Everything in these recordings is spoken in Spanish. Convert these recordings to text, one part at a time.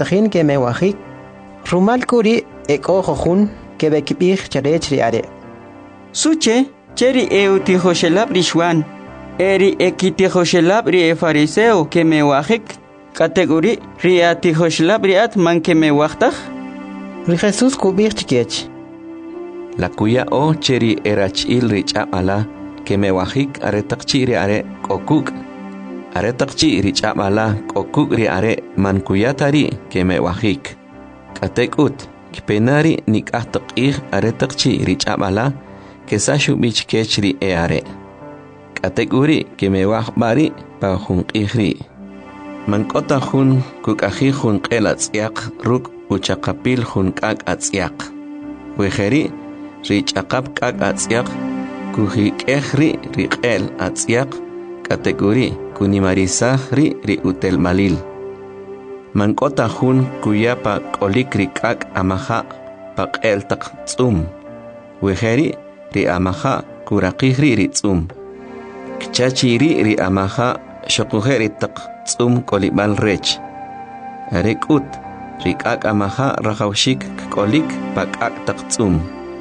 tajin que me wajik. Rumal kuri jojun que bekibir charech riare. Suche, cheri eutijoshelab rishwan. Eri ekitijoshelab ri fariseo que me wajik. Categori riatijoshelab riat man que me wajtaj. Ri Jesús kubir chikech. La cuya o cheri erachil richamala que me wajik aretakchi riare kokuk. Aretakchi richamala kokuk riare man kuyatari que me wajik. Categut. Kpenari nikahtakih aretakchi richamala que sashu bichkechri eare. Kateguri que me wajbari pa junqihri. Mankota jun kukaji jun qelatsiak ruk uchakapil jun kak atsiak. Wejeri richakap kak atsiak kujikehri riqel atsiak kateguri kunimarisahri ri utel malil. Mankota jun kuyapa kolikri kak amaha paqel tak tsum. Wejeri ri amaha kurakihri ri tsum. Kchachiri ri amaha shokujeri tak tsum kolibal rech. Arekut ri kak amaha rajawshik kolik pakak tak tsum.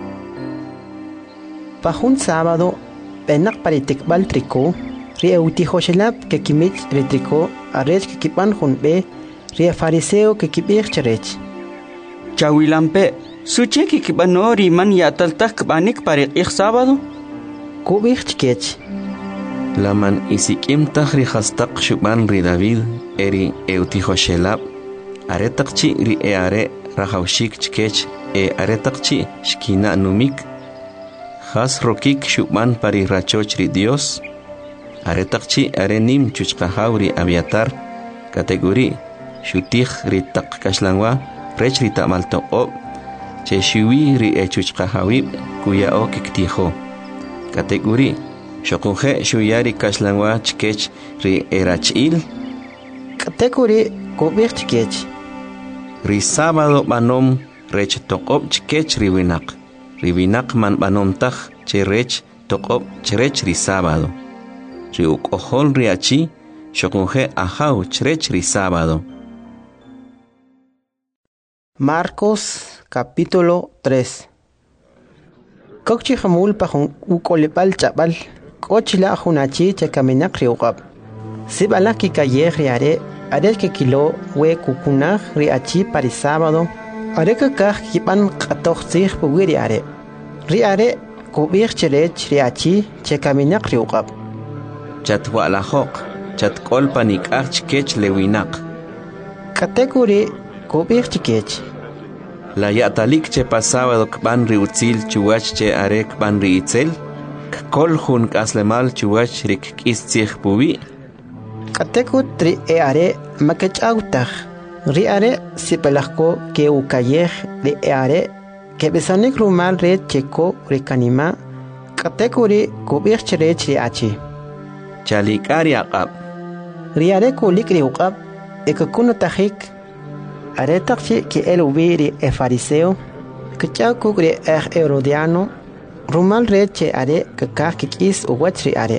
Pajun sábado, penak paritikbal triko, ri eutijoshelab que kimich ri triko, arech que kipan junbe, ri fariseo que kibir charech. Chawilampe, suche que kibanori man yataltak banik pariq sábado. Kubir chikech. Laman isikim tahri hastak shuban ri David eri eutijoshelab, aretakchi ri eare rajawshik chkech aretakchi shkina numik. Has rokik shuban pari rachoch ri Dios. Aretakchi arenim chuchkahauri aviatar kategori shutih ri tak kashlangwa rech ri tamalto ob che shiwi ri chuchkahawib kuya o kiktijo kategori shokuje shuyari kashlangwa chkech ri erachil Kategori kubir chikech. ri sábado banom rech tokob chkech ri winak man banom taj che rech tokob chrech ri sábado ri ukohol ri achi shokuje ahau chrech ri sábado. Marcos capítulo 3. Kokchi jamul pajun ukolipal chabal, kochila junachi chekaminak riugab. Sibala kikaye riare, are que kilo we kukunaj riachi pari sábado, are que kaj kipan katoxig puwiriare. Riare kubir cherech riachi chekaminak riugab. Chatwalahok, chatkolpa nikaj chkech lewinak. Kategori kubir chikech. La yatalik che pasaba kban riutzil chuwach che arek ban riitzel kol jun kaslemal chuwach rik kistzig puwi Katekut tri eare makechautaj riare sipelajko ke ukayej de eare ke besanik rumal re cheko rikanima katekuri kubir cherech riachi chalikari aqab riare kulik riuqab ekakuno tajik aretakchi que el ubiri fariseo que chakugre herodiano rumal reche are que kakikis uwachri are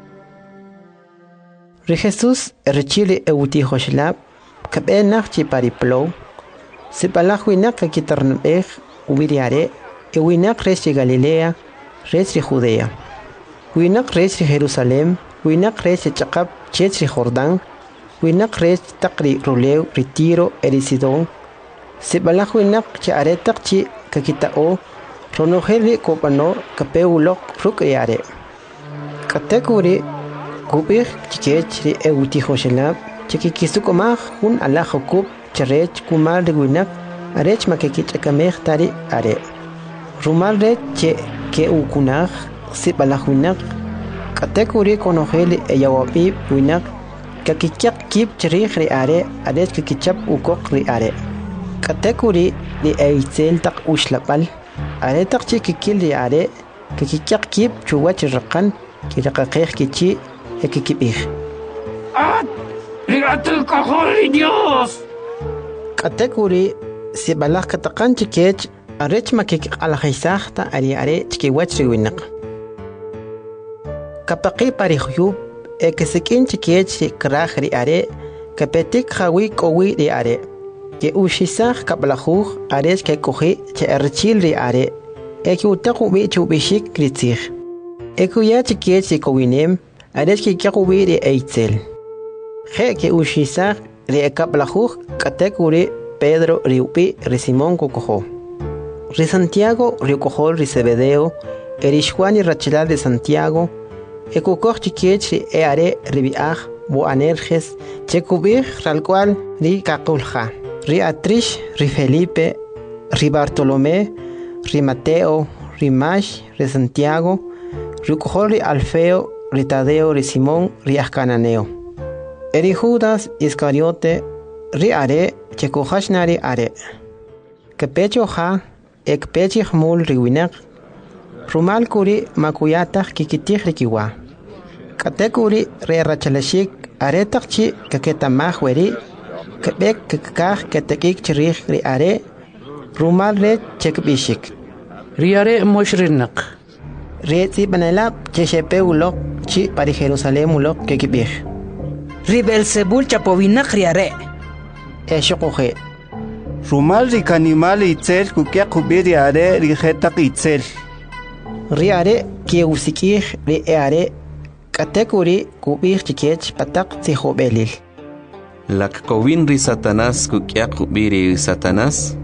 ri Jesús rechili eutijoshlab que benachchi pariplo se palajuinak que quitarnbej ubiri are winak rechi Galilea rechi Judea winak rechi Jerusalem winak rechi chaqab chechi Jordán winak rech takri ruleu retiro erisidon se balajo winak che aretakchi kakitao ronojeli kopano kapeulok rukriare kategori kubir chikechri eutijoshelab chikikisukomaj hun alajokub cherech kumal winak arech makekichakamej tari are rumal rech che ke ukunaj se balajo winak kategori konojeli eyawapi winak kakikyak kip cherich riare adet kakichap ukok riare kategori li eitzel tak ushlapal are tak chikikil riare kakikyak kip chuwach raqan kiraqaqej kichi ekikipij ¡Pégate cajón, Dios! kategori si balaj kataqan chikech arech makik alajisajta ariare chikiwach riwinak kapaqi parihuyub que se quien chiquiech kraj riare que petik jawi kowi riare que ushisaj kaplajuj ares que coge che archil ri are que utaku bi chubishik kritzig ya chikie chikowinem ares que kakubi ri eitzel que ushisaj ri kaplajuj katekuri Pedro riupi ri Simón cocojo ri Santiago riucojo ri Zebedeo Juan y Rachel de Santiago Ekukoch chikiech ri are ribiaj bo anerges chekubij ralcual ri kakulja ri Atrish ri Felipe ri Bartolomé ri Mateo ri Mash ri Santiago ri Cojol ri Alfeo ri Tadeo ri Simón ri Ascananeo eri Judas Iscariote ri are chekujashna ri are kepecho ja ekpechij mul ri winak rumal kuri makuyataj kikitij rikiwa katekuri re rachalashik aretakchi kaketamaj weri kebek kakaj ketekik chirij ri are rumal re chekbishik ri are moshrinak re tsibanelab cheshepe ulok chi pari Jerusalem ulok kekibij ri Belzebul chapovinak ri are eshokoje rumal ri kanimal itzel kukia kubiri are ri jetak itzel ri are kiusikij ri are katekuri kubij chikech patak tzihobelil lak kovin ri Satanás kukia kubiri Satanás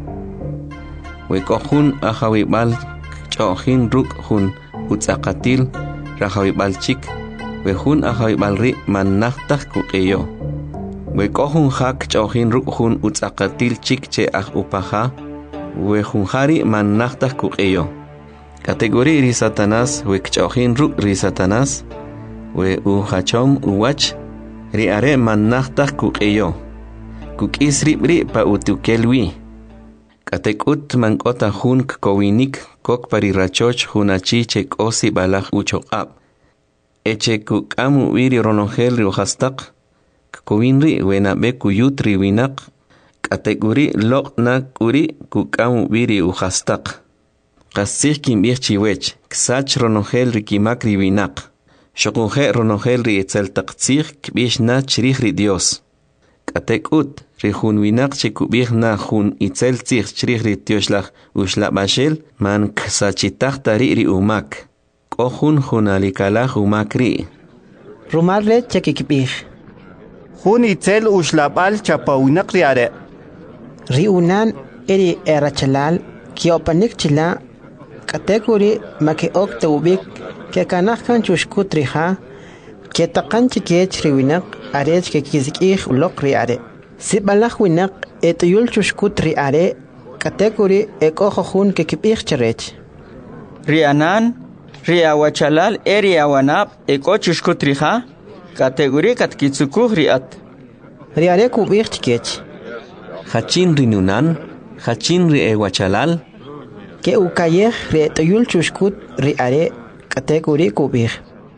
wekojun ajawibal chohin ruk hun utzakatil rajawibal chik wejun ajawibal ri manachtaj kukeyo wekojun hak chohin ruk hun utzakatil chik che aj upaja wejun hari manachtaj kukeyo kategori ri Satanás wekchohin ruk ri Satanás we uhachom uwach ri are manachtaj kukeyo kukis ribri pa utukelwi katekut mankota hun kowinik kok pari rachoch hunachi chek osi balaj uchoqab eche kukamu wiri ronongel ri uhastaq kowinri wena be kuyutri winak kategori lokna kuri kukamu wiri uhastaq qasih kimbih chiwech ksach ronongel ri kimakri winak shokunje ronongel ri etzeltaqtzih kbishna chrih ri Dios katekut ri jun winak chekubih na jun itzeltzih chrih ri tioslaj uxlabashel man ksachitaj tari ri umak kojun junalikalaj umak ri rumal re chekikbij jun itzel uxlabal chapawinak ri are ri unan eri erachalal kiopanik chila katekuri makeok tewbik ke kanajkan chushkut rija ke taqan chikech ri winak arech ke kizikij ulok ri are sibalaj winak etuyul chushkut ri are katekuri ekojojun ke kibij cherech ri anan ri awachalal eri awanab ekochushkut rija kategori katkitsukuj ri at ri are kubij chikech hachin ri nunan hachin ri ewachalal ke ukayej ri etuyul chushkut ri are kategori kubij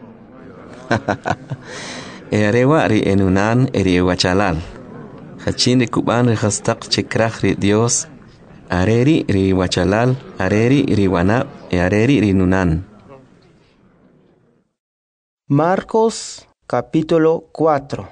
arewa ri enunan eri ewachalal hachin ri kuban ri hastaq chekraj ri Dios areri ri wachalal areri ri wanab areri ri nunan. Marcos capítulo 4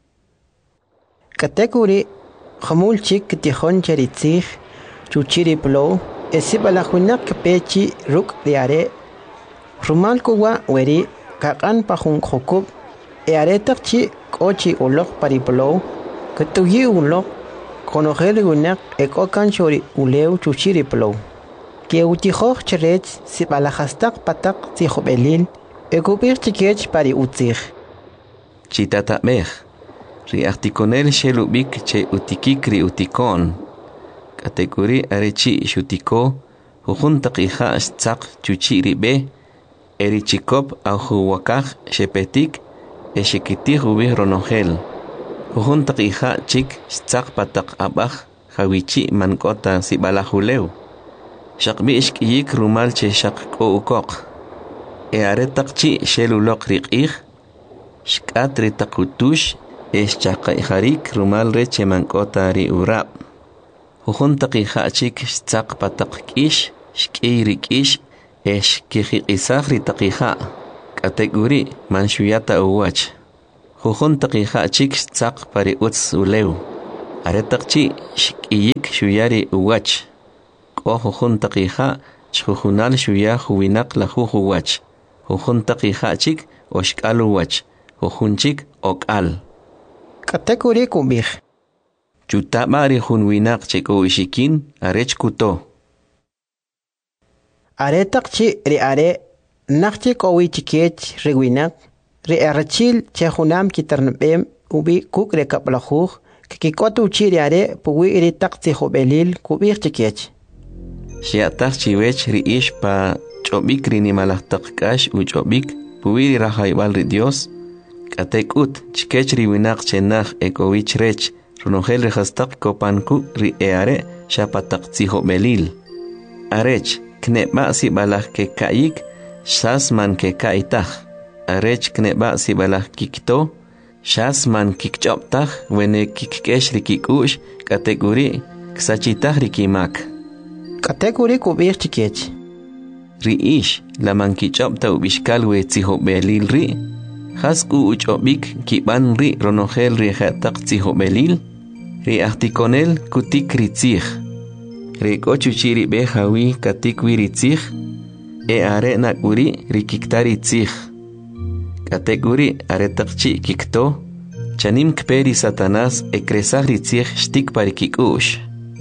kategori khamul chik tihon cheritzig chuchiri plo esibalajunak pechi ruk riare rumal kuwa weri kakan pajun khokub earetakchi kochi ulok pariplo katuyi ulok konogel gunak ekokan chori uleu chuchiri plo ke utijoj cherech sibalajastak patak tihobelil ekubir chikech pari utzig chitata mej ri artikonel shelubik che utikikri utikon kategori arechi shutiko hujun taqija stzaq chuchiri be eri chikop au huwakaj shepetik eshikitij ubih ronongel hujun taqija chik stzaq patak abaj jawichi mankota sibalajuleu shaqbi ishkiyik rumal che shaqko ukok aretaqchi shelulok riqij shkat ri taqutush eschaqaijarik rumal reche mankota ri urab hujun taqija chik stzaq patak kish shkiri kish eshkijiqisaj ri taqija kategori manshuyata uwach hujun taqija chik stzaq pari utz uleu aretaqchi shk'iyik shuyari uwach k'o jujun taqija chjujunal shuya juwinaq la jujuwach jujun taqija chik oshk'al uwach jujun chik ok'al Katekuri kubij. chutaba ri jun winaq chek'o ishikin arech kuto Aretaqchi ri are naqchi kowi chikech rewinak ri archil chejunam kitarnbem ubi kuk re kaplajuj kikikotu chiri are puwi ri taqti jobelil kubij chikech. Xiataj chiwech ri ish pa ch'obik ri nimalajtaq k'ax u ch'obik puwi ri rajayb'al ri Dios k'atek'ut chikech ri winaq chenaj ek'owich rech runojel ri jastaq kopanku ri are xapataq tzijob'elil arech kneb'a sib'alaj keka'yik xas man keka'ytaj arech kneb'a sib'alaj kikto xas man kikch'ob'taj wene kikk'ex ri kik'u'x k'atek'uri ksachitaj ri kimak Katekuri kubij chikech. ri ish laman kich'ob'ta ub'ixkal we tzijob'elil ri jas k'u uch'ob'ik kib'an ri ronojel ri jetaq tzijob'elil ri ajtikonel kutik ri tzij ri k'o chuchi ri b'ej hawi katik wi ri tzij are nak'uri ri kikta ri tzij k'atek'uri aretaqchi kikto chanim kpe ri Satanás ekresaj ri tzij xtikpa ri kik'u'x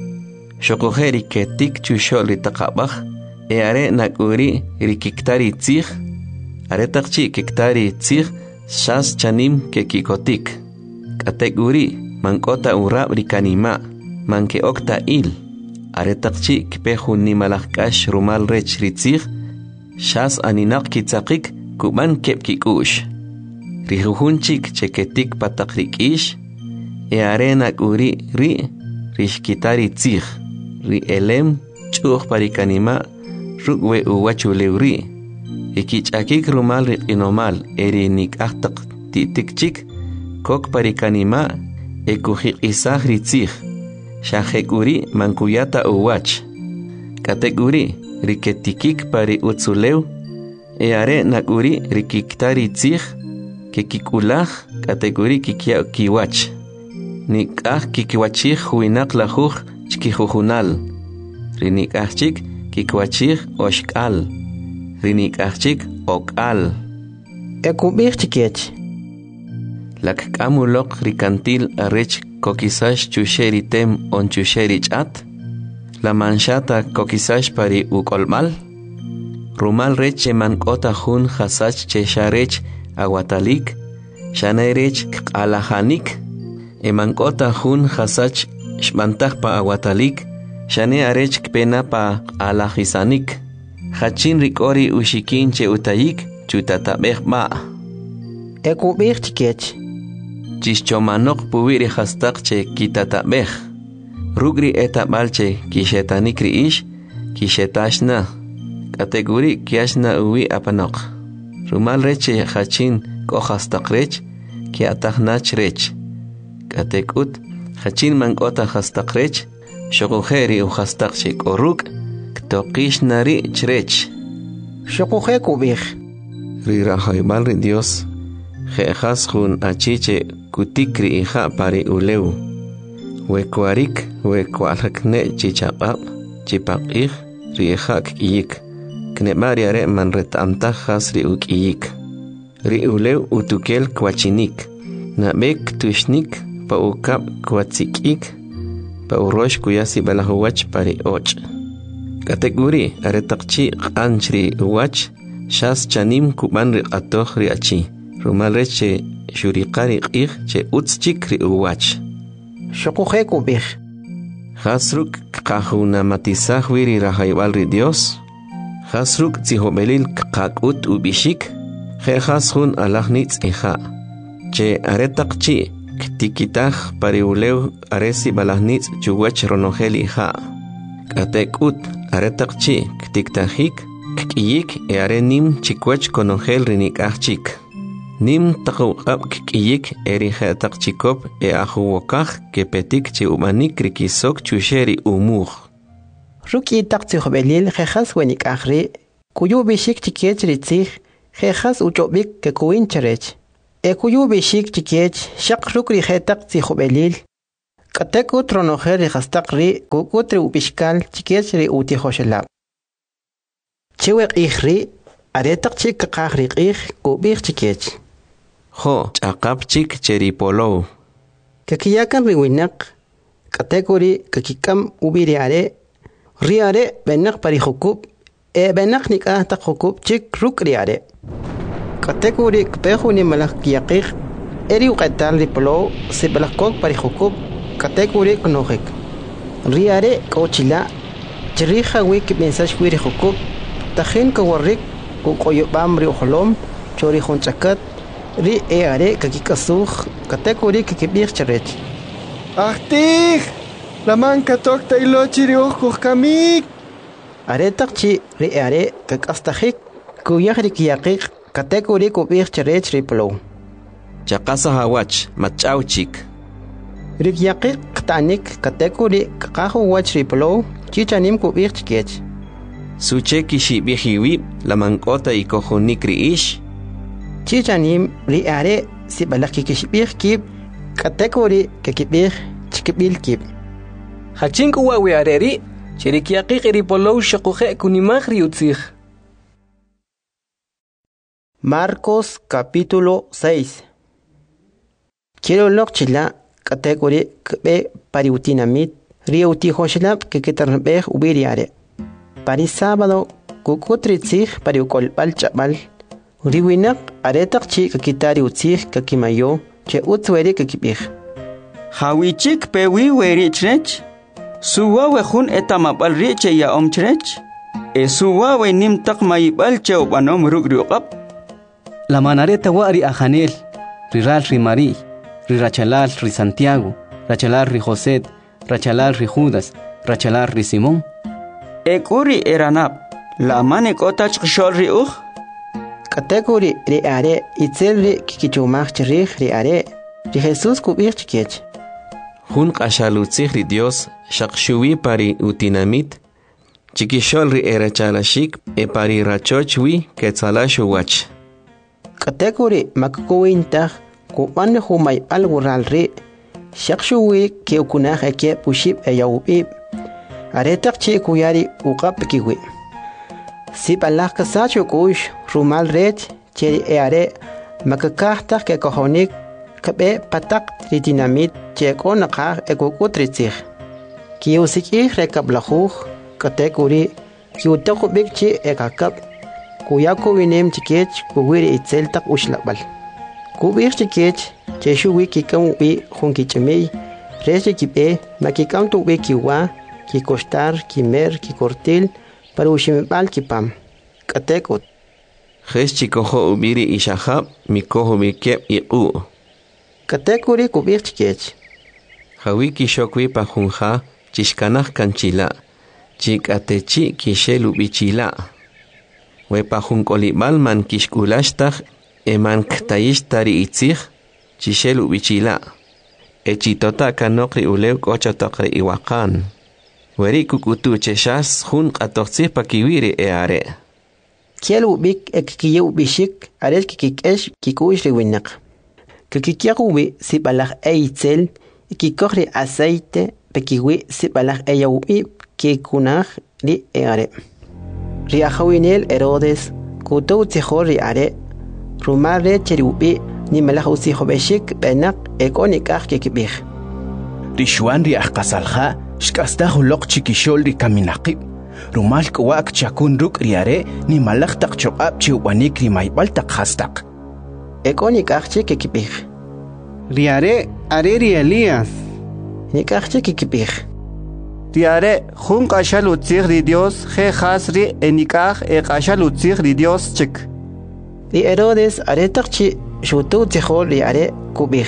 xoqoje ri ketik chuxol ri taqab'aj are nak'uri ri kikta ri tzij aretaqchi kikta ri tzij xas chanim kekikotik k'atek'uri mank'ota urab' ri kanima' manke'okta il aretaqchi kpe jun nimalaj k'ax rumal rech ri tzij xas aninaq kitzaqik kub'an keb' kik'u'x ri jujun chik cheketik pataq ri k'ix are nak'uri ri xkita ri tzij ri elem ch'uj pa ri kanima' ruk' we uwach ulew ri kich'akik rumal ri q'inomal ri nik'aj taq ti'tik chik kok pa ri kanima' kujiq'isaj ri tzij xajek'uri mankuyata uwach k'atek'uri ri ketikik pa ri utzulew are nak'uri ri kikta ri tzij kekik'ulaj k'atek'uri kikya' kiwach nik'aj kikwachij juwinaq lajuj chkijujunal ri nik'aj chik kikwachij oxk'al ri nik'aj chik ok'al Ekubij chikech. lak k'amuloq ri kantil arech kokisax chuxe ri tem on chuxe ri ch'at la manxata kokisax pa ri uk'olb'al rumal rech che mank'ota jun jasach che xarech awatalik xanerech kq'alajanik mank'ota jun jasach xb'antaj pa awatalik xane arech kpena pa q'alajisanik jachin ri k'o ri uxikin che utayik chutatab'ej b'a Ekubij chikech. chixchomanoq puwi ri jastaq che kitatab'ej ruk' ri etab'al che kixetanik ri ix kixetaxna k'atek'uri kiaxna uwi apanoq rumal rech che jachin k'o jastaq rech kiatajnach rech k'atek'ut jachin mank'ota jastaq rech xoquje ri ujastaq che k'o ruk' ktoqixna ri chrech Xoquje kubij. ri rajayb'al ri Dios je'jas jun achiche kutik ri ija pari ulew wekuarik wekualjakne chichaq'ab' chipaq'ij ri ija k'iyik kneb'a ri are man ret'amtaj jas ri uk'iyik ri ulew utukel kwachinik nab'ek tuxnik pa ukab' kwatzik'ik pa urox kuyasi b'alaj uwach pari och' k'atek'uri aretaqchi q'anch ri uwach xas chanim kub'an ri q'atoj ri achi rumal rech che xuriqa ri q'ij che utz chik ri uwach Xoquje kubij. jas ruk' kqajunamatizaj wi ri rajayb'al ri Dios jas ruk' tzijob'elil kqak'ut ub'ixik je jas jun alaj nitz' ija che aretaqchi ktikitaj pari ulew aresi b'alaj nitz' chuwach ronojel ija k'atek'ut aretaqchi ktiktajik kk'iyik are nim chikwach konojel ri nik'aj chik nim taqawq'ab' k'iyik ri jetaq chikop ajuwokaj kepetik che ub'anik ri kisok chuxe ri umuj Ruk'i taq tzijob'elil jejas wenik'aj ri kuyu bixik chikech ri tzij jejas uch'ob'ik kekuwin cherech kuyu bixik chikech xaq ruk' ri jetaq tzijob'elil Kateku tronojer ri hastaq ri kukutri upishkal chikech ri uti hoshelab. Chiwek ri aretaq chik kakaj ri kubich chikech. Jo chaqap chik cheri polo. Kakiyakan ri winak kateku ri kakikam ubiri are ri are benak pari hukub benak nikah tak hukub chik ruk ri are. Kateku ri kpehu ni malak kiyakik eri uqatal ri polo si balakok pari hukub kategorie knojek riare kochila chriha wik mensaje wiri hukub tajen kawarrik ku qoyobam ri ohlom chori honchakat ri eare kakikasuj kategorie kikibir charech Artig la manca tokta ilochi ri kamik aretaqchi ri eare kakastajik ku yahri kiyaqik kategorie kubir charech ri plo Chaqasa hawach machauchik Rikyaqik ktanik katekuri kakahu wachri plo chichanim kubich chikech. Suche kishi bihiwi la mankota ikohonik riish. Chichanim riare si balaki kishbih kib katekuri kakibih chikibil kib. Hachinku wawi areri chirikyaqik ripolo shakuhe kunimag riutzig. Marcos capítulo 6. Quiero lokchila kategori kbe pariutinamit riuti hoshlab que ketarnbeh ubiriare pari sábado kukutritzig pariukol balchabal riwinak aretaq chi kakitari utzig kakimayo che utzweri kakibih hawichik pewi weri chrech suwa wehun etamabal riche ya omchrech suwa we nimtaq mayibal che obanom rugriuqab la manareta wari ajanel riral rimari ri Rachalal ri Santiago, Rachalal ri José, Rachalal ri Judas, Rachalal ri Simón. Ekuri eranab, la mane kotach kshol ri uj. Kategori ri are itzel ri kikichumach chirich ri are ri Jesús kubich chikech. Hun qashalutzig ri Dios shaqshuwi pari utinamit chikishol ri erachalashik pari rachochwi ketzalashu wach. Kategori makkuwintag kupan humay algural ri shakshuwi ke ukunaj eke pushib eyawib aretaq chi kuyari uqap kiwi si palak kasacho kush rumal ret cheri eare makakahta ke kohonik kabe patak dinamit che konaqah ekukutritzig ki usiki rekablajuj kategori ki utaqubik chi ekakab kuyako winem chikech kuwiri itzel tak ushlabal Kubir chikech, cheshu wiki kam wi hunkichemei, rese kipe, makikam tu wiki wa, ki kostar, ki mer, ki kortil, para ushimibal kipam. Katekot. Jes chikoho ubiri ishahab, mikoho bikep iqu. Katekuri kubir chikech. Hawiki shokwi pahunha, chishkanah kanchila, chikatechi kishelu bichila. We pahunkolibal man kishkulashtah, eman ktayishtari itzig chishelu bichila echitota kanokri ulew kochotokri iwakan weri kukutu cheshas hun qatoqtsi pakiwiri eare kielu bik ekikiyu bishik ares kikikesh kikuish riwinak kikiyaguwi sibalaj eitzel kikokri aceite pekiwi sibalaj eyawib kikunaj ri eare riajawinel Herodes kutu tzihor are Rumare cheriubi ni malaj usijo beshik benak ekonikaj kikibih. Rishuan ri ahqasalja shkastaj uloq chikishol ri kaminaqib. Rumal kwak chakun ruk riare ni malaj taqchoqab chiubanik ri maybal taqhastaq. Ekonikaj kikibih. Riare are ri Elías. Nikaj kikibih. Riare jun qashalutzig ri Dios je khasri enikaj qashalutzig ri Dios chik. Ri Herodes aretaqchi shutu tzihol ri are kubih.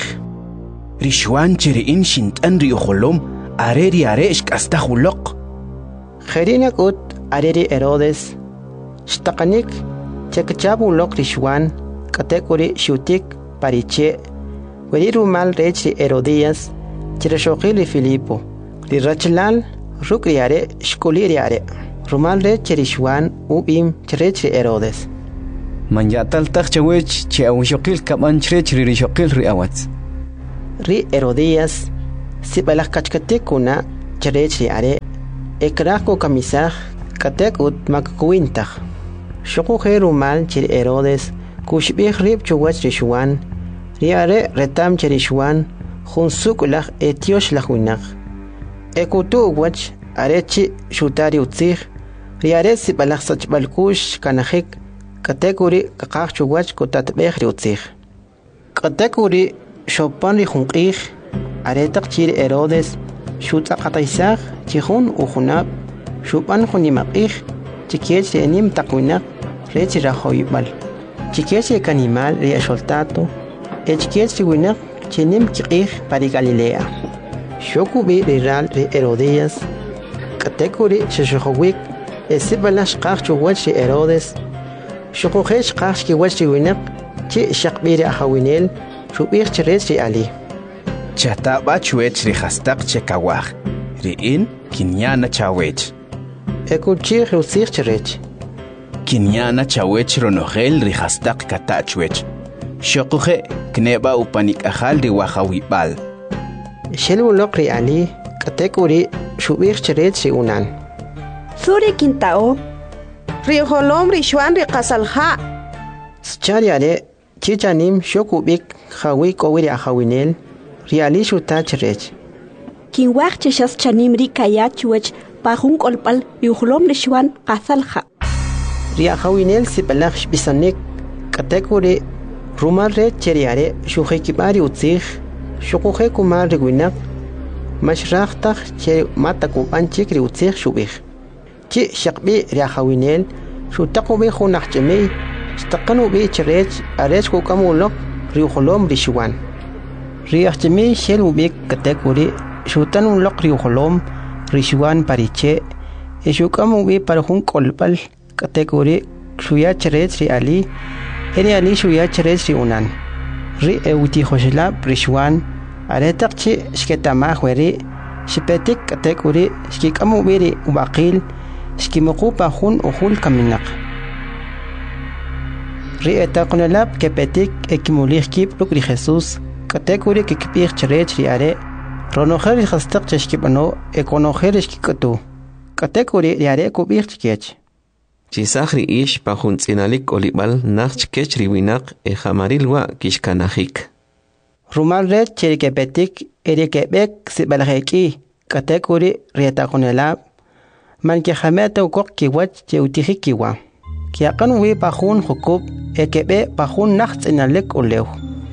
Rishuan chiriin shintan ri ujolom are ri are shkastaj uloq. Jerinak ut are ri Herodes shtaqanik chekchab uloq rishuan katekuri shutik pariche weri rumal rech ri Herodías chireshoqil ri Filipo ri Rachalal ruk ri are shkuli ri are rumal rech rishuan ubim chirech ri Herodes. Man yatal taqchawech che awshokil kaman chrech ri rishokil ri awats. Ri Herodías si balak kachkatikuna cherech are ekrako kamisaj katek ut makkuintaj shoko herumal chir Herodes kushbih rib chuwach rishuan riare retam cherishwan junsuk etiosh lahuinaj ekutu wach arechi shutari utzij riare si balak sachbalkush kanajik katekuri kakaj chuwach kutatbeh riutzij katekuri shopan rijunqij aretak chir Herodes shutaqataisaj chijun ujunab shupan junimaqij chikiech enim takwinaq rechi rajoybal chikiech kanimal riaxoltato echkiech winaq chinim kiqij pari Galilea shokubi riral ri Herodías katekuri sheshojowik esibalash qaj chuwach ri Herodes shokojesh qaj kiwach ri winaq chi shaqbiri ajawinel shubij chirech ri ali Chataba chuech ri hastaq chekawaj. Riin kinyana chawech. ekuchi rusij chirech Kinyana chawech ronogel ri hastaq katachuech. Shokuje kneba upanik ajal ri wajawibal. shelwulok ri ali katekuri shubij chirech ri unan Suri kintao. Rijolom rishuan ri qasalja. Schariare chichanim shokubik jawi kowiri ajawinel riali shuta chirech Kinwaj chishas chanim ri kayachuech pajun kolpal yujlom rishuan qasalja. ri ajawinel sipalaj bisanik katekuri rumarre cheriare shujekibari utzij shokuje kumar riwinaq mashrajtaj che matakupanchik ri utzij shubij chi shaqbi ri ajawinel shutaqubi junajchemey staqanubi chirech arech kukamulok riujolom rishuan riajchemey shelubik katekuri shutanulok riujolom rishuan pariche eshukamubi parjun kolpal katekuri shuya chirech ri ali eri ali shuya chirech ri unan ri eutijoslab rishuan aretaqchi shketamaj weri shipetik katekuri shkikamubi ri ubaqil shkimuqupa jun ujul kaminaq ri etaqnelab kepetik ekimulij kib luk ri Jesús katekuri kikpij chirech ri are ronojer ri hastaq cheshkibano ekonojer shkikutu katekuri ri are kubij chkech Chisaj ri ish pajun tzinalik olibal nach kech ri winaq ejamarilwa kishkanajik. rumal red cheri kepetik eri kebek sibalajeki katekuri ri etaqnelab man ke jamete ukok kiwach che utijik kiwa kiaqan wi pajun jukub ekebe pajun nachts inalek ulew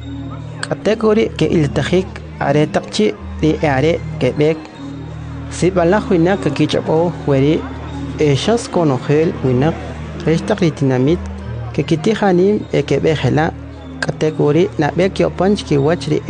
katekuri ke iltajik are taqchi ri are kebek sibalaj winak kichabo weri eshas konojel winak reshtaq ri dinamit ke kitijanim ekebe jela katekuri nabek yopanch kiwach ri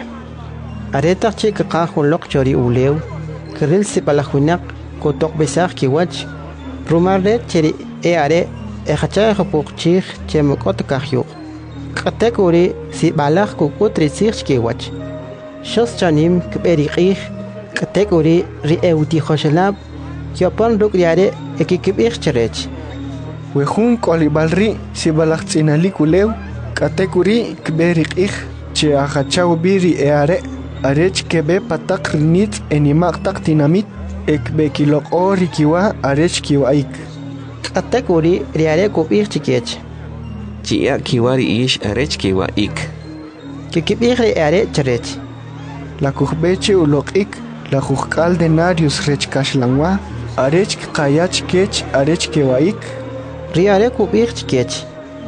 are taqchi qajulok chori ulew kiril sibalaj winak kotok besaj kiwach rumarre cheri are ejachaj puqchij chemokot kahyuk katekuri si balaj kukutri sij kiwach shos chanim kberiqij katekuri ri eutijoslab yopan ruk yare ekikibij chirech Wejun kolibalri si balaj tzinalik ulew katekuri kberiqij che ajachaw biri eare arech kebe patak rinit enimaq tak dinamit ekbekilok ori kiwa arech kiwaik katekuri ri are kubij chikech Chia kiwari ish arech kiwa ik. kikibij ri are chirech la kujbeche ulokik la kujkal denarius rech kashlangwa arech qayach kech arech kiwaik ri are kubij chikech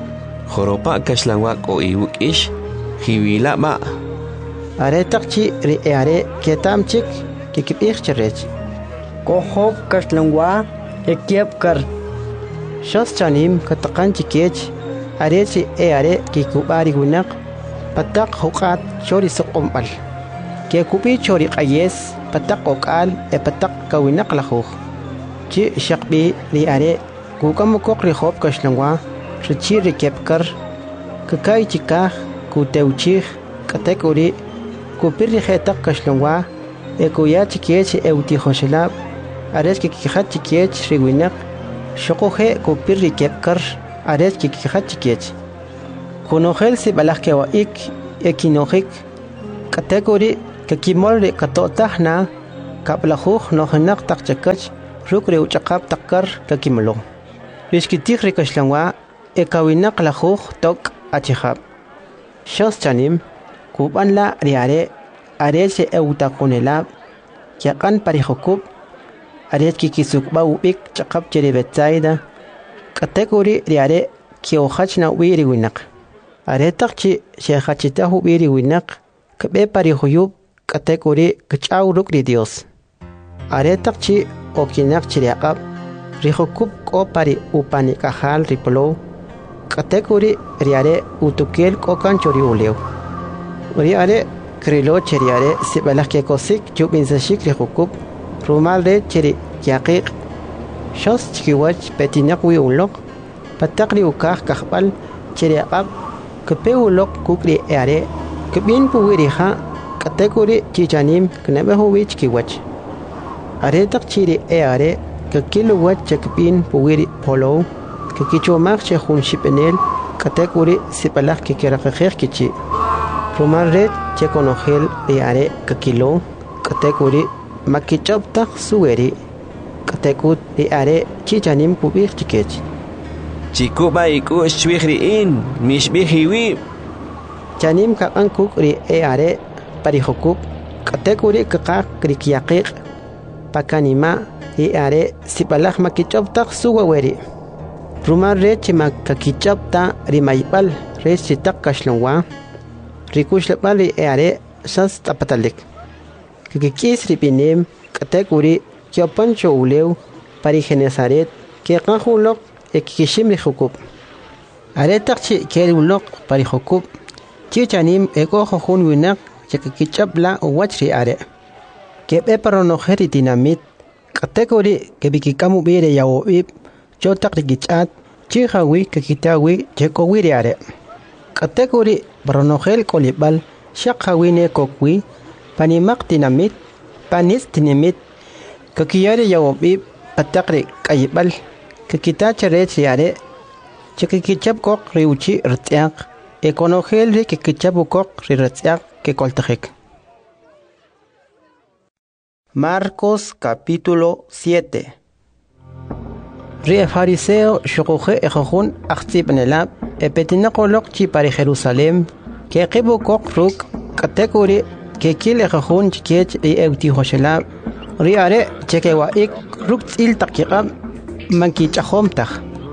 Joropa kashlangwak o iwuk ish. Hiwila ba. are taqchi ri are ketamchik kikibij chirech Kohop kashlangwa ekiepkar. shos chanim kataqan chikech arechi are kikubari winaq patak huqat chori suqombal ke kubi chori qayes patak okal patak kawinaq lahuj chi shaqbi ri are kukamukok ri hop kashlangwa richi ri kepkar kakay chikaj kuteuchij katekuri kupir ri hetaq kashlangwa ekuya chikech eutijoslab arech kikijat chikech ri winaq shokuje kupir ri kepkar arech kikijat chikech kunojel si balaj kewaik ekinojik katekuri kakimol ri katotahna kaplajuj nojenak takchakach rukri uchaqab takkar kakimolo rishkitik rikashlanwa ekawinak lajuj tok achihab shos chanim kuban la riare areche eutakunelab yakan parijokub arech kikisukba ubik chaqab cheribetsaida kategori riare kiojachna wiri winak aretakchi shehachita wiri winak kabe parijuyub kategori kchaw rukri dios aretakchi okinak chiriaqab rijokub ko pari upani kahal ripolo kategori riare utukel kokan chori uleu riare krilo cheriare sibalak kosik jubinsashik rijokub rumal re cheri yaqiq shos chikiwach petinak wi ulok patakri ukah kahbal cheriaqab kape ulok kukri are kabin puwiriha kategori chichanim knabehu wich kiwach aretak chiri are kakilo wach chakpin puwiri polo kakichomak chehun shipenel kategori sibalak kikirakakher kichi rumal red chekonogel are kakilo kategori makichoptak suweri katekut are chichanim pubir chikech chikuba iku shwihriin mishbihiwi chanim kakan kukri are parijokub kategori kakak krikiaqiq pakanima are sibalak makichoptak suweri rumal red chimakakichopta rimaybal red chitak kashlonwa rikushlapal are sas tapatalik kikis ripinim kategori kyopancho uleu parigenesaret kekajulok ekikishim rijokub aretakchi kerulok parijokub chichanim ekojojun winak chakakichapla uwachri are kebe paronojeri dinamit kategori kebikikamu bire yawobib chotak rikichat chijawi kakitawi chekowiri are kategori paronojel kolibal shaqawine kokwi panimak dinamit panis dinamit kakiyari yawobib patakri kayibal kakitacha rechiare chakakichap kok riuchi rtiaq ekonogel ri kakichapu kok rirtiaq que coltajek. Marcos capítulo 7. Rie fariseo shokoje ejojun achtibnelab epetinakolok chi para Jerusalem que qibu kok ruk kategori que kil ejojun chikech e euti hoshelab riare chekewa ik ruk il takiqab manki chahomtaj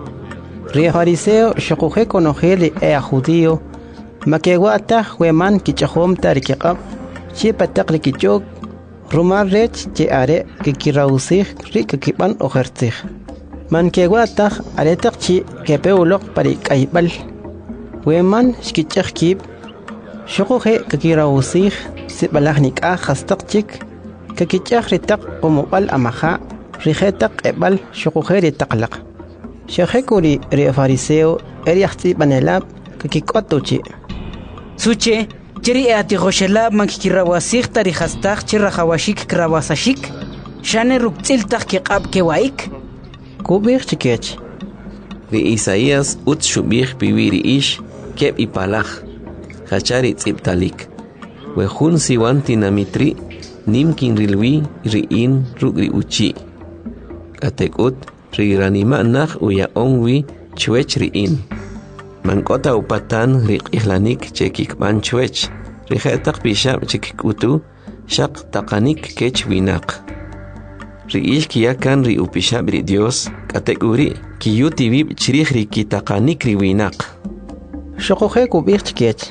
rie fariseo shokoje konojeli e judío makewata weman kichahom tarikiqab chi patakli kichok rumar rech che are kikirausig rikikiban ojertig man kewata aretak chi kepeulok pari kaibal weman shkichkib shokoje kikirausig sibalahnik a hastakchik kikichak ritak komobal amaja rijetak ebal shokoje ritaklaq shekuri rie fariseo eriachti banelab kikikotuchi Suche, cheri ati Joshelab mankikirawasik tarihastaq chirahawashik krawasashik, shane ruktiltaq kiqab kewaik. Kubir chikech. Ri Isaías ut shubir piwiri ish keb ipalaj, hachari tziptalik. Wehun siwanti namitri nimkin rilwi riin rugri uchi. Katekut ri ranima nach uya onwi chwech riin. Mankota upatan rik ihlanik chekik manchwech rijetak pishab chekik utu shak takanik kech winak riish kiyakan ri upishab ri Dios kategori kiyuti vib chirih ri kitakanik ri winak shokoje kubir chkech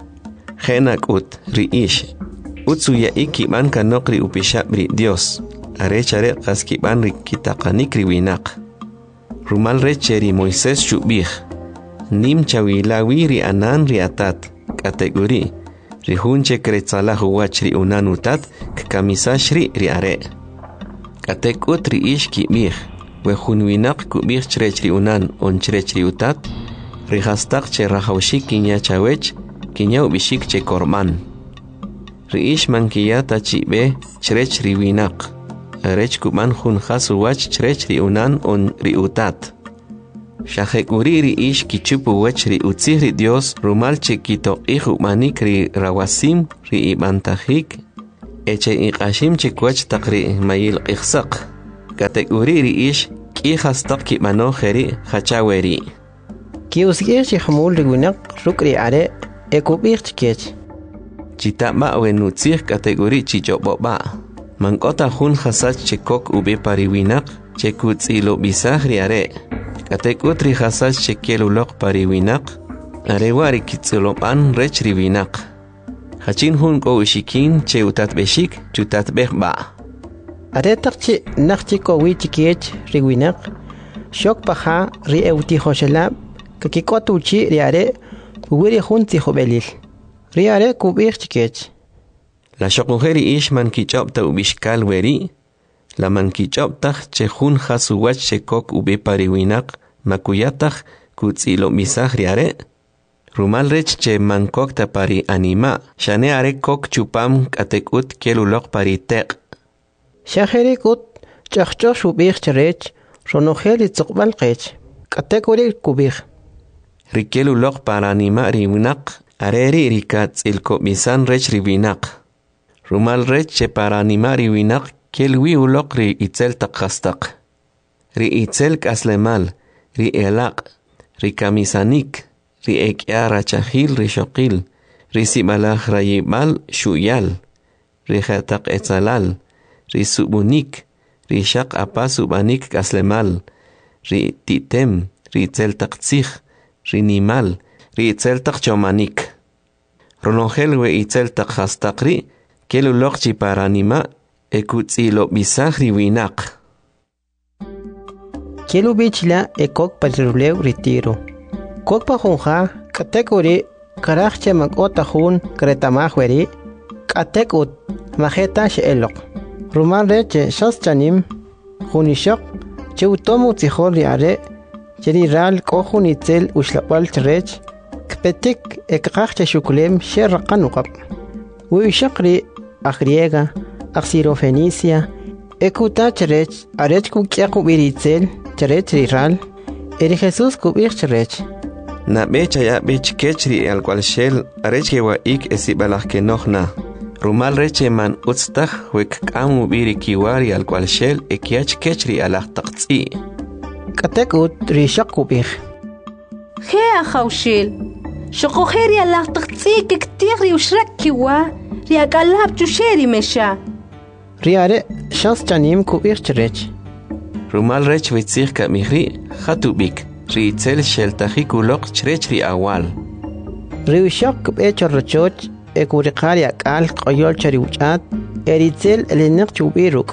jenak ut riish utsuya ikiban kanok ri upishab ri Dios arechare kaskiban ri kitakanik ri winak rumal recheri Moisés shubih nim chawilawi ri anan ri atat kategori ri hunche kretzala huwach ri unan utat kamisashri ri are katekut ri ish kimih we hunwinak kubih chrech ri unan on chrech ri utat ri hastak che rahawshik kinya chawech kinya ubishik che korman ri ish mankiyata chibe chrech ri winak arech kuman hun khasu wach chrech ri unan on ri utat Shahekuri ri ish kichupu wech ri utzih ri Dios rumal chekito ihu manik ri rawasim ri ibantajik eche iqashim chikwach taqri mayil qixsaq kategori ri ish ki khastaq ki mano kheri khachaweri ki usgir chi khmul rigunak rukri are ekubir chkech chitama wenutzir kategori chichoboba mankota hun khasach chekok ube pariwinak chekutzilo bisahri are katekutri khasach chekelulok pariwinak arewari kitzulopan rechriwinak hachin hun ko ushikin che utat beshik chutat behba are takchi nakchi ko wichikech riwinak shok paha ri euti khoshelab kakikotuchi ri are wiri hun ti khobelil ri are kubir chikech la shokujeri ish man kichop ta ubishkal weri la man kichop ta che hun khasuwach che kok ube pariwinak makuyatach kutzilo misah ri are rumal rech che man kok ta pari anima shane are kok chupam katekut kelulok pari tek shaheri kut chachcho shubir cherech ronojeli tsukbal qech katekuri kubir rikelulok para anima riwinak areri rikat ilko misan rech riwinak rumal rech che para anima riwinak kelwi ulok ri itzel takhastaq ri itzel kaslemal ri elaq ri kamisanik ri ekyara chahil ri shoqil ri simalaj rayimal shuyal ri khataq etzalal ri subunik ri shaq apa subanik kaslemal ri titem ri itzel taqtzikh ri nimal ri itzel taqchomanik ronogel we itzel takhastaqri kelulok chi paranima ekutzilo bisahri winak kelu bichla ekok parulew retiro kok pa khonja kategori karachche makota hun kretamahweri katekut majeta shelok ruman reche shaschanim hunishok cheutomu tzihol yare cheri ral kohun itzel ushlapal trech kpetik ekqachche shuklem sherqanuqab wishaqri agriega axirofenicia ekuta trech arech kukyaqu biritzel trech ral eri Jesus kubir trech na becha ya bech kechri al cual shel arech wa ik esibalaj ke nohna rumal reche man utstakh wek kamu biri kiwari al cual shel ekiach kechri alaj taqtsi katekut rishaq kubir خيا خوشيل شقو خيري الله تقصيك كتير وشركي وا رياك الله بتشيري مشا رياره شاس جانيم كوبير تريج رومال ريج ويتسير كميري خاتو بيك ريتسل شلتخي كولوق تريج ري أول ريوشاك بيتر رجوج اكوريقاريا قال قيول تريوجات اريتسل النق تشوبيروك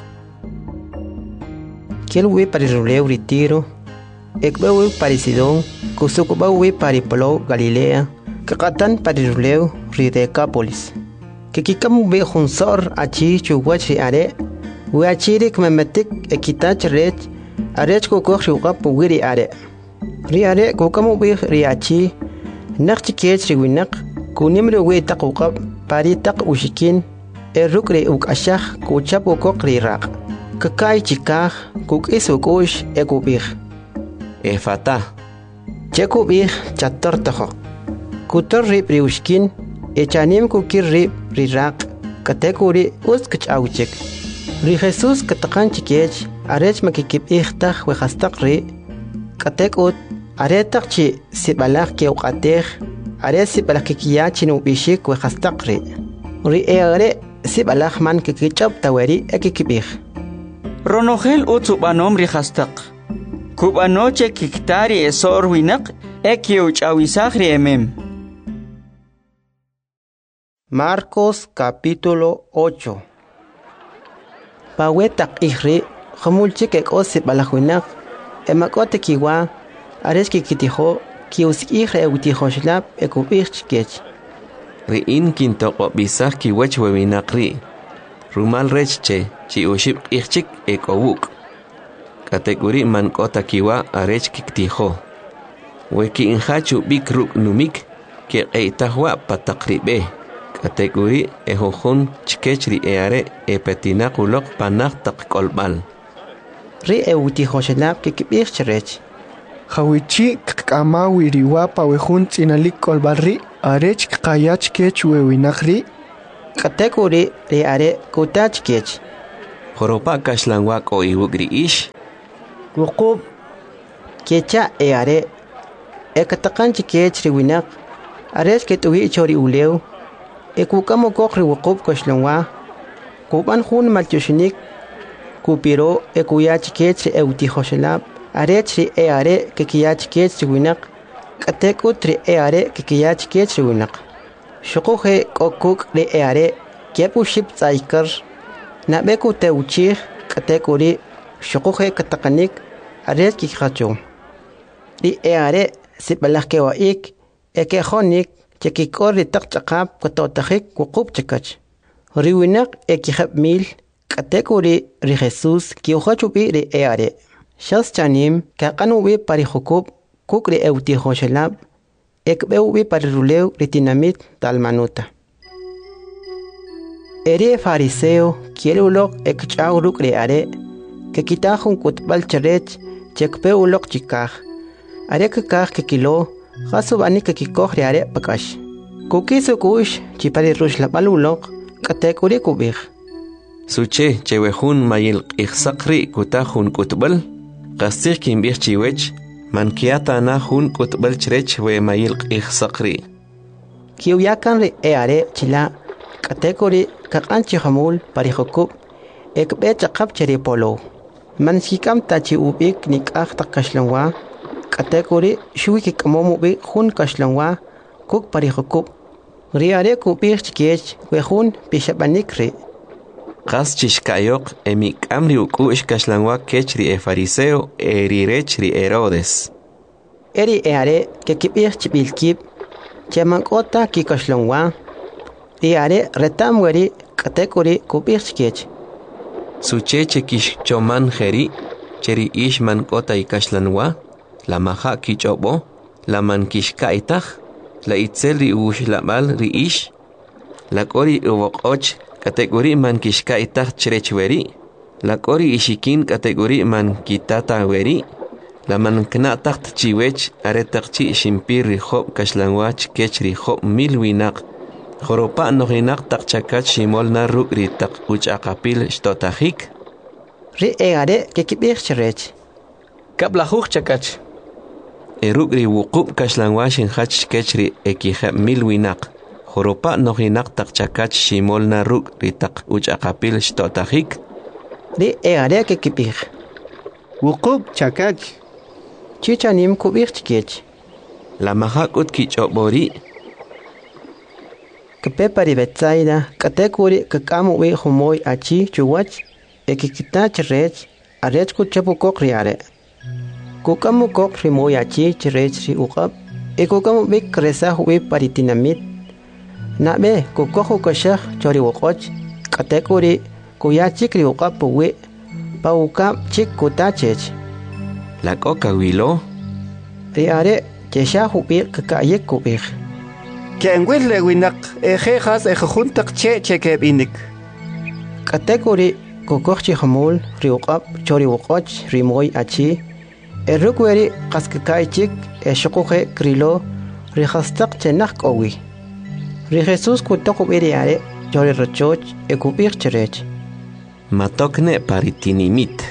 كيلوي بريروليو ريتيرو ekbawi parisidon kusukubawi pariplo Galilea kakatan pariruleu ri Decapolis kikikamu be hunsor achi chuwach ri are we achiri kmemetik ekitach rech arech kokok shuqap wiri are ri are kokamu be ri achi naqchi kech ri winak kunimro we taqoqab pari taq ushikin erukre ukashah kuchap kokok ri raq kakai chikah kuk isukush ekubih Efata Chekubih chator taho Kutor rip riushkin Echanim kukir rip rirak Katekuri uskach auchik Ri Jesus katakan chikech Arech makikip ihtach wehastak ri Katekut Aretak chi sibalak ke uqatech Are sibalak kikiyachin ubishik wehastak ri Ri eare sibalak man kikichop taweri ekikipih Ronogel utsubanom ri hastak Kuba noche kiktari esor winak ekiuch awisagri emem. Marcos capítulo 8. Pawetak ihri khamulchik ek osip alahuinak emakote kiwa areski kitiho kiusik ihre eutiho shlap ekubirchkech. Riin kintoko bisah kiwech wewinakri. Rumal rechche chi uship ihchik ekowuk. Kategori man kota kiwa arech kiktiho. Weki inhachu bikruk numik ke eitahwa patakribe. Kategori ehohun chkechri eare epetinakulok panak takkolbal. Ri euti hoshelap kikibircherech. Hawichi kama wiriwa pawehun tinalik kolbalri arech kayach kech wewinakri. katekuri ri are kutach kech. Joropa kashlangwa ko iwugri ish. Wuqub Kecha are ekatakanchi kech riwinak. Ares ketuwi chori uleu. Ekukamo kokri wuqub kashlangwa. Kuban hun malchushinik. Kupiro ekuyach kech euti hoshelab. Arechri are kekiyach kech riwinak. Katekutri are kekiyach kech riwinak. Shukuhe kokuk ri are kepu ship tsaikar. Nabeku teuchih katekuri shukuhe katakanik aret kikhacho. Ri are sibalak kewaik ekehonik chekikor ri takchakab katotahik wuqub chakach. Riwinak ekihab mil katekuri ri Jesus kiuhachubi ri are. Shas chanim kakanubi pari hukub kukri euti hoshelab ekbeubi pari ruleu ritinamit talmanuta. Ere fariseo kielulok ekchauruk re are que kitajun kutbal charech chekpeulok chikaj. Are kekaj kekilo jasubani kekikoj re are pakash. Kukisu kush chipari rush la balulok katekuri kubij. Suche chewehun mayil ikhsakri kutajun kutbal qastir kimbij chiwech mankiata na hun kutbal chrech we mayil ikhsakri. Kiuyakan re are chila katekuri kakanchi hamul parihokub ekbe chakap cheri polo. Man hikam tachi ubik nikaj takashlanwa katekuri shuiki kamomu bi hun kashlanwa kuk parihokub. Riare kubik chikech we hun pishabanikri. Qas chishkayok emik amri ukush kashlanwa kechri fariseo erirechri Herodes. Eri are que kibik chibilkib chemankota kikashlanwa. Riare retamweri katekuri kubik chikech. Suche chekish choman jeri cheri ishman kota ikashlanwa la maha kichobo la man kishkaitaj la itzel ri ush la bal ri ish la kori uwokoch kategori man kishkaitaj cherechweri la kori ishikin kategori man kitata weri la man knataj chiwech aretakchi shimpir ri job kashlanwa chkech ri job milwinak Joropa nohinak tak chakat shimol na ruk ri tak uchakapil shtotajik. Ri are que kibik cherech. Kablahuch chakach. Eruk ri wuqub kashlanwa shinhach kechri ekihab milwinak. Joropa nohinak tak chakat shimol na ruk ri tak uchakapil shtotajik. Ri are que kibik. Wuqub chakach. Chichanim kubik chikech. La mahakut kichobori. Kepepari Betsaida, katekuri kakamu we humoy achi chuwach, ekikita cherech, arech kuchapu kokriare. Kukamu kokri moy achi cherech ri ukap, ekukamu bik kresa we paritinamit. Nabe kukohu kashah chori wokoch, katekuri kuyachik ri ukap we, paukap chik kutachech. La coca wilo. Riare, cheshahu bir kakayek kubik. Kenwil lewinak ejejas ejejuntak chekeb inik. Katekuri kukochi hamul riuqab chori wokoch rimoy achi erukweri qaskakaichik eshukuhe krilo rihastak chenak owi. Ri Jesus kutokub iriare chori rochoch ekubik cherech. Matokne paritinimit.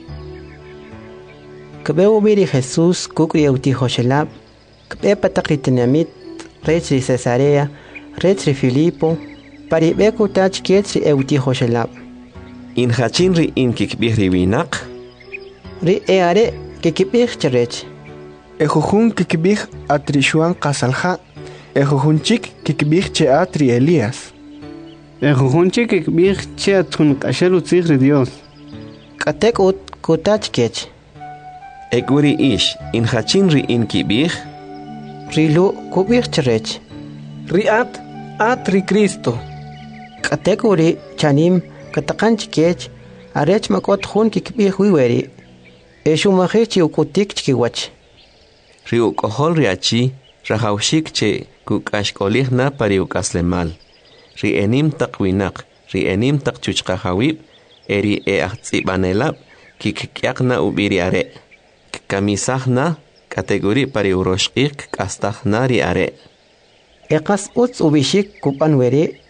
Kabeu biri Jesus kukri euti hoshelab kbe patakritinamit Retri Cesarea, Retri Filipo, Paribeku tach kietri euti hoshelab. In hachinri in kikbihri winak. Ri eare kikibih cherech. Ejujun kikbih atrishuan kasalha. Ejujunchik kikbih che atri Elías. Ejujunchik kikbih che atun kasharu tzigri Dios. Katek ut kutach kech. Eguri ish in hachinri in kibih. Rilu kubik cherech. Riat atri Cristo. Katekuri chanim katakanch kech arech makot hun kikbih wiweri. Eshumahichi ukutik chkiwach. Riu kohol riachi rahaushik che kukashkolih na pariukaslemal. Ri enim takwinak, ri enim takchuchkahawib, eri ahtzibanelab, kikkyakna ubiriare. Kamisahna kategori pariuroshik kastajna riare. Ekas uts ubishik kupanweri,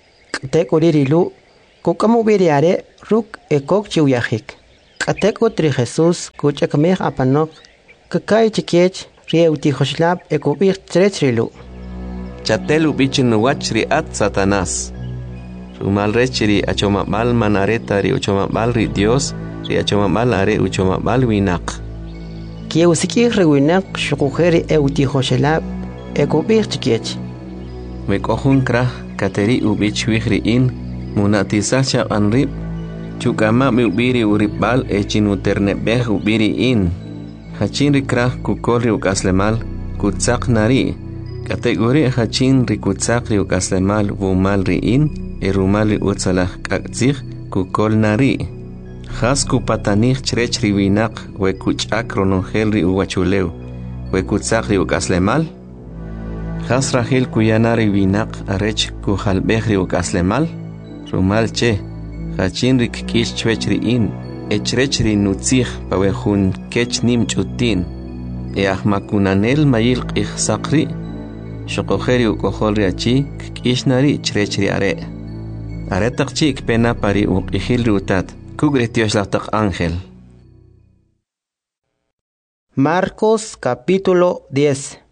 katekurilu kukamu biriare ruk ekok chiuyahik katekutri Jesús kuchakameh apanok kakay chikech rieuti hoshlab ekubir trechrilu Chatelu bichinuwach riat Satanás Rumal rechiri achomabal manareta ri uchomabal ri Dios ri achomabal are uchomabal winak Kieusikih rewinak shukujeri euti hoshlab ekubir chikech Mekohun krah kateri ubich wihriin munatisacha anrib chukama ubiri uribal echinuternebeh ubiriin hachin rikrah kukolri ukaslemal kutsak nari kategori hachin rikutsak ri ukaslemal wumal riin erumali utsalah kaktzih kukol nari khas kupatanich chrech riwinak wekuchak ronongel ri uwachuleu wekutsak ri ukaslemal Khas Rahil kuyanari winak arech kuhalbehri ukaslemal rumal che hachin rik kish chwechriin echrechri nutzih pawehun kech nim chutin ahmakunanel mayil qih saqri shoqoheri ukoholri achi kishnari chrechri are taqchik pena pari uqihil rutat kugretios laqtaq ángel Marcos capítulo 10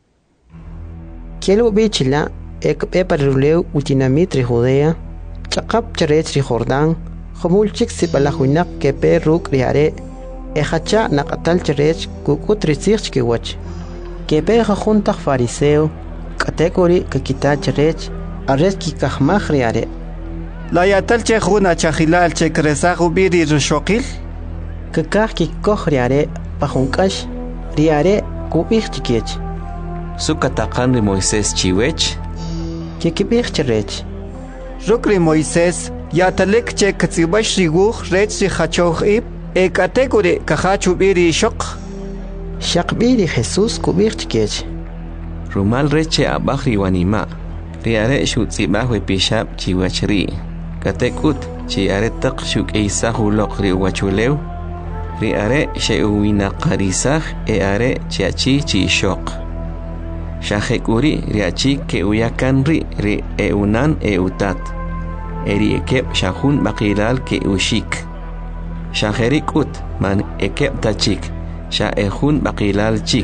Kielu bichila ekpe pariruleu utinamitri Judea chaqap charechri Jordán khomulchik sipalahuinak kepe ruk riare ehacha naqatal charech kukutri sikhki wach kepe khuntak fariseo kategori kakita charech areski kahmah riare La yatal che khuna chahilal che kresagu biri rushoqil kakah ki koh riare pahunkash riare kubih chikech Sukatakan ri Moisés chiwech Kikibih charech Rukri Moisés yatalek che katsibash riguh rech ri khachoh ib kategori kahachu biri shoq Shaqbiri Jesús kubih chikech Rumal reche abahri wanima riare shutzibah we pishab chiwachri katekut chiare taq shuk eisahu loqri wachuleu riare sheuwina qarisah are chiachi chi shoq Shahekuri riachi ke uyakan ri eunan eutat eri ekep shahun bakilal ke ushik Shaherikut man ekep tachik shahehun bakilal chik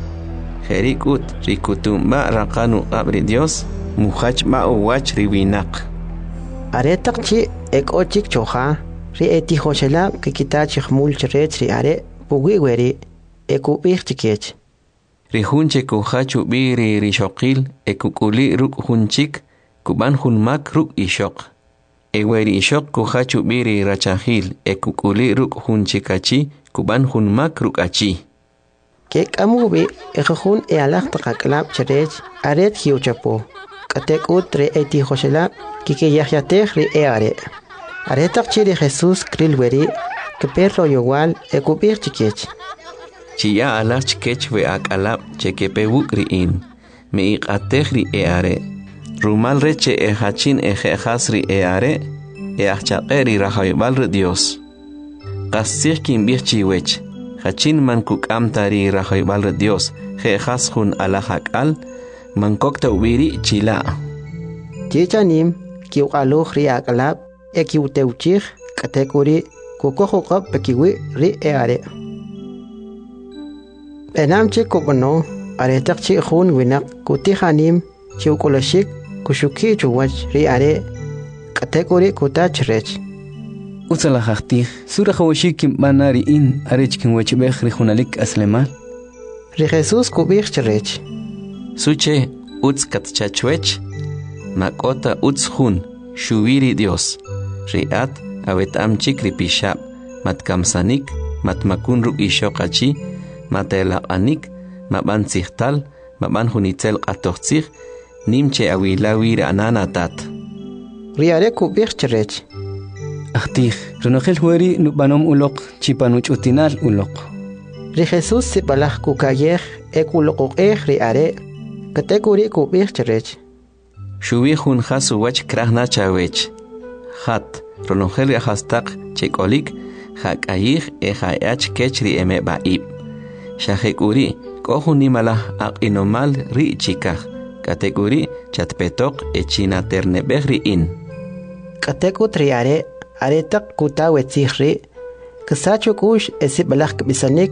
Herikut rikutumba raqanu abri Dios muhach ma uwach riwinak Aretaqchi ekochik choha ri eti hoshela ke kitach khmul chrech ri are pugi weri ekubih chikech Rihunche kuhachu biri rishoqil ekukuli ruk hunchik kuban hunmak ruk ishok eweri ishok kuhachu biri rachahil ekukuli ruk hunchikachi kuban hunmak ruk achi Kek amubi ekhun ealaq taqaklab charech aret hiuchapo katekut re eti hoshela kike yahyateh ri eare aretaq chiri Jesús krilweri ke perro yowal ekubir chikech Chia alach kech we akalab chekepe wukriin me iqatehri eare rumal reche hachin ejehasri eare achaqeri rahaybal Dios qasih kin bichiwech hachin man kukamtari rahaybal Dios jehashun alahakal man kokta ubiri chila Chichanim kiuqaluh ri akalab ekiuteuchih kategori kukohoqab pekiwi ri eare Enam che kokono aretak che khun winak kutihanim chukolashik kushuki chuwach ri are kategori kutachrech Utsala haqti sura khawashik manari in arech kin wech bekhri khunalik aslemal Ri Jesús kubich chrech Suche uts katchachwech makota uts khun shuwiri Dios riat awetam chikri pishab matkamsanik matmakun ruk ishoqachi Matela anik, maban sihtal, maban hunitzel qatoxtzih, nimche awilawir ananatat. Riare kubich chrech. Ahtih, renogel hueri nubanom ulok, chipanuch utinal ulok. Ri Jesús sipalah kukayeh ekulokokeh riare, kategori kubich chrech. Shuwi hun hasu wach krahna chawech. Hat, renogel yahastak chekolik, hakayih ehayach kechri eme baib. Shahekuri kohuni malah aqinomal ri chikah kategori chatpetok echina ternebehri in Kateku triare, aretak kutawe tihri, kasacho kush esi balak bisanik